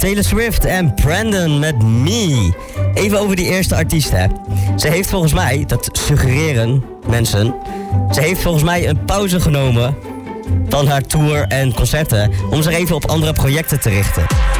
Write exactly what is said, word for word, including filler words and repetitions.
Taylor Swift en Brandon met Me. Even over die eerste artiest, hè. Ze heeft volgens mij, dat suggereren mensen... Ze heeft volgens mij een pauze genomen van haar tour en concerten... om zich even op andere projecten te richten.